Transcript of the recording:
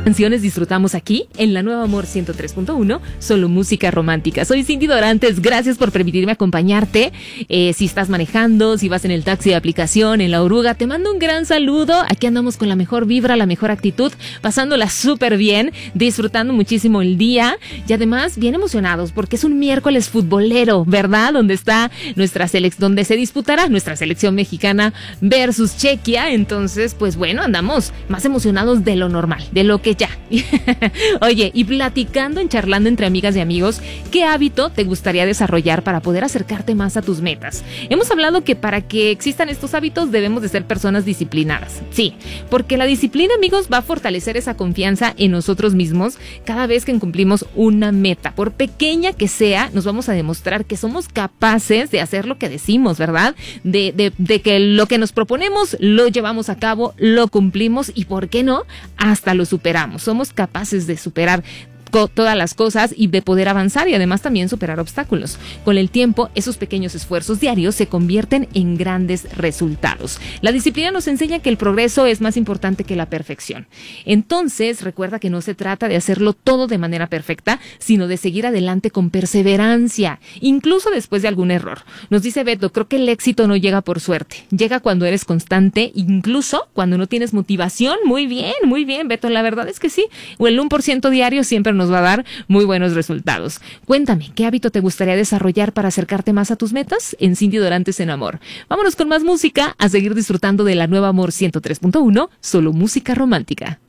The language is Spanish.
Canciones disfrutamos aquí en la Nueva Amor 103.1, solo música romántica. Soy Cindy Dorantes, gracias por permitirme acompañarte. Si estás manejando, si vas en el taxi de aplicación, en la oruga, te mando un gran saludo. Aquí andamos con la mejor vibra, la mejor actitud, pasándola súper bien, disfrutando muchísimo el día y además bien emocionados porque es un miércoles futbolero, ¿verdad? Donde está donde se disputará nuestra selección mexicana versus Chequia. Entonces, pues bueno, andamos más emocionados de lo normal, de lo que ya. Oye, y charlando entre amigas y amigos, ¿qué hábito te gustaría desarrollar para poder acercarte más a tus metas? Hemos hablado que para que existan estos hábitos debemos de ser personas disciplinadas. Sí, porque la disciplina, amigos, va a fortalecer esa confianza en nosotros mismos cada vez que cumplimos una meta. Por pequeña que sea, nos vamos a demostrar que somos capaces de hacer lo que decimos, ¿verdad? De que lo que nos proponemos lo llevamos a cabo, lo cumplimos y, ¿por qué no? Hasta lo superamos. Somos capaces de superar todas las cosas y de poder avanzar y además también superar obstáculos. Con el tiempo, esos pequeños esfuerzos diarios se convierten en grandes resultados. La disciplina nos enseña que el progreso es más importante que la perfección. Entonces, recuerda que no se trata de hacerlo todo de manera perfecta, sino de seguir adelante con perseverancia, incluso después de algún error. Nos dice Beto, creo que el éxito no llega por suerte, llega cuando eres constante, incluso cuando no tienes motivación. Muy bien, Beto, la verdad es que sí, o el 1% diario siempre nos va a dar muy buenos resultados. Cuéntame, ¿qué hábito te gustaría desarrollar para acercarte más a tus metas? En Cindy Dorantes en Amor. Vámonos con más música, a seguir disfrutando de la Nueva Amor 103.1, solo música romántica.